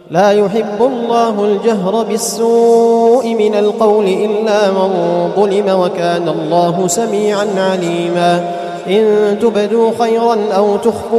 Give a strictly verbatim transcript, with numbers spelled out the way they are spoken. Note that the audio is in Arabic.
لا يحب الله الجهر بالسوء من القول إلا من ظلم وكان الله سميعا عليما إن تبدوا خيرا أو تخفوا